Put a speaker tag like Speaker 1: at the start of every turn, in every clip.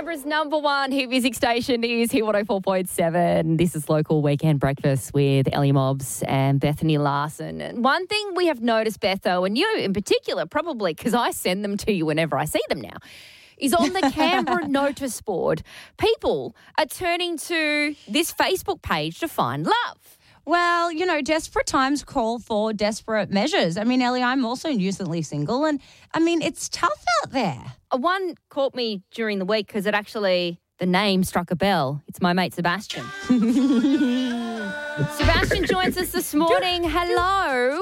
Speaker 1: Canberra's number one hit music station is Hit 104.7. This is Local Weekend Breakfast with Ellie Mobbs and Bethany Larson. And one thing we have noticed, Betho, and you in particular, probably because I send them to you whenever I see them now, is on the Canberra notice board, people are turning to this Facebook page to find love.
Speaker 2: Well, you know, desperate times call for desperate measures. I mean, Ellie, I'm also recently single, and I mean, it's tough out there.
Speaker 1: One caught me during the week because the name struck a bell. It's my mate Sebastian. Sebastian joins us this morning. Hello.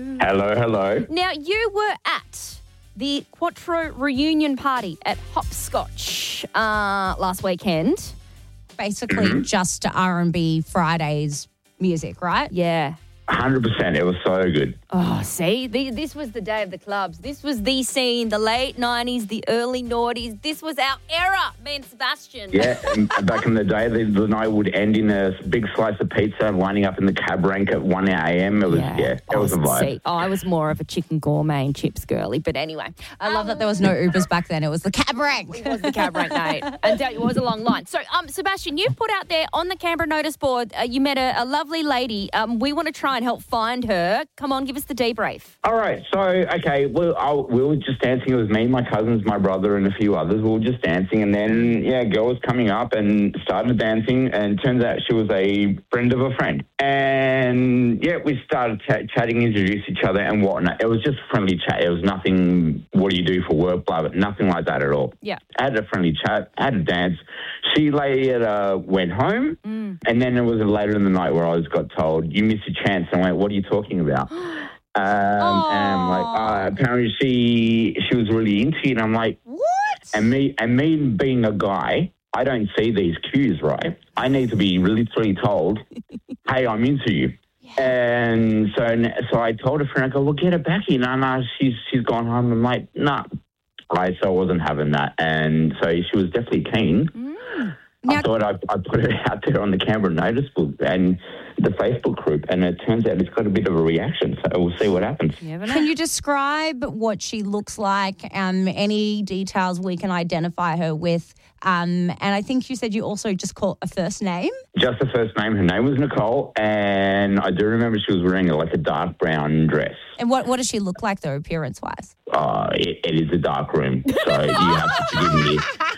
Speaker 3: Hello.
Speaker 1: Now, you were at the Quattro reunion party at Hopscotch last weekend.
Speaker 2: Basically, just R&B Fridays music, right?
Speaker 1: Yeah.
Speaker 3: 100%. It was so good.
Speaker 1: Oh, see, this was the day of the clubs. This was the scene, the late 90s, the early noughties. This was our era, me and Sebastian.
Speaker 3: Yeah, and back in the day, the night would end in a big slice of pizza lining up in the cab rank at 1 a.m. It was, it was a vibe.
Speaker 1: See, I was more of a chicken gourmet and chips girly, but anyway.
Speaker 2: I love that there was no Ubers back then. It was the cab rank.
Speaker 1: It was the cab rank night. And it was a long line. So, Sebastian, you've put out there on the Canberra notice board, you met a lovely lady. We want to try and help find her. Come on, give us the debrief.
Speaker 3: All right. So, okay, we were just dancing. It was me, my cousins, my brother, and a few others. We were just dancing. And then, a girl was coming up and started dancing. And turns out she was a friend of a friend. And, we started chatting, introduced each other and whatnot. It was just friendly chat. It was nothing, what do you do for work, blah, blah, nothing like that at all.
Speaker 1: Yeah.
Speaker 3: I had a friendly chat, had a dance. She later went home. And then it was later in the night where I got told, you missed a chance. And I went, what are you talking about? And I'm like, apparently she was really into you. And I'm like,
Speaker 2: what?
Speaker 3: And me being a guy, I don't see these cues, right? I need to be literally told, hey, I'm into you. Yeah. And so I told a friend, I go, well, get her back in. No, she's gone home. I'm like, nah. So I wasn't having that. And so she was definitely keen. I thought I'd put it out there on the Canberra notice board and the Facebook group, and it turns out it's got a bit of a reaction, so we'll see what happens.
Speaker 2: Can you describe what she looks like, any details we can identify her with? And I think you said you also just call a first name?
Speaker 3: Just the first name. Her name was Nicole, and I do remember she was wearing a dark brown dress.
Speaker 2: And what does she look like, though, appearance-wise?
Speaker 3: It is a dark room, so you have to forgive me.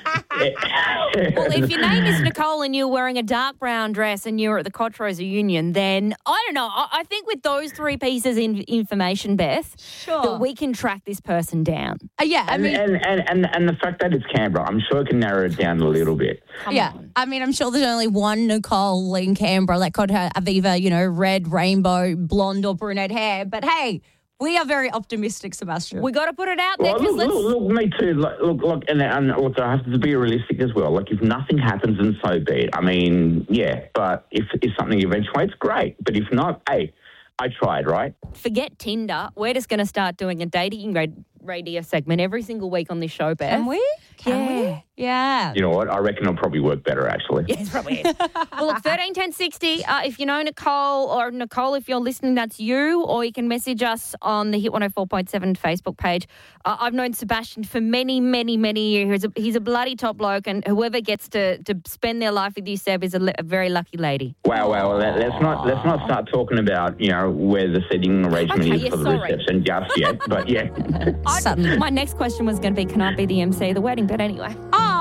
Speaker 1: Well, if your name is Nicole and you're wearing a dark brown dress and you're at the Quattro's reunion, then I don't know. I think with those three pieces of information, Beth, that we can track this person down.
Speaker 3: And the fact that it's Canberra, I'm sure it can narrow it down a little bit.
Speaker 1: Come on.
Speaker 2: I mean, I'm sure there's only one Nicole in Canberra that could have either, red, rainbow, blonde or brunette hair. But hey, we are very optimistic, Sebastian.
Speaker 1: We got to put it out there.
Speaker 3: Look, me too. Look, and also I have to be realistic as well. Like, if nothing happens, then so be it. I mean, but if something eventuates, great. But if not, hey, I tried, right?
Speaker 1: Forget Tinder. We're just going to start doing a dating radio segment every single week on this show, Beth.
Speaker 2: Can we? Can we? Yeah.
Speaker 3: You know what? I reckon it'll probably work better, actually.
Speaker 1: Yes, probably is. Well, look, 13 10 60. If you know Nicole, if you're listening, that's you, or you can message us on the Hit 104.7 Facebook page. I've known Sebastian for many, many, many years. He's a bloody top bloke, and whoever gets to spend their life with you, Seb, is a very lucky lady.
Speaker 3: Wow. Let's not start talking about, where the seating arrangement is for the reception just yet. But
Speaker 1: my next question was going to be, can I be the MC of the wedding? But anyway.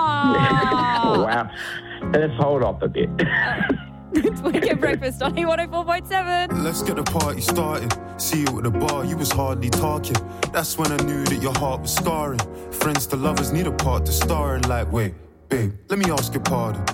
Speaker 3: Wow. Let's hold off a bit.
Speaker 1: It's Weekend Breakfast on E104.7.
Speaker 4: Let's get the party started. See you at the bar, you was hardly talking. That's when I knew that your heart was scarring. Friends to lovers need a part to star in. Like, wait, babe, let me ask your pardon.